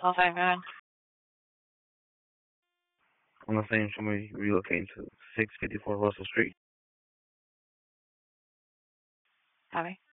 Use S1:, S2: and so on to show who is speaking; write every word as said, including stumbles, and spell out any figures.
S1: Okay, man.
S2: On the same show me relocating to six fifty-four Russell Street.
S1: Copy.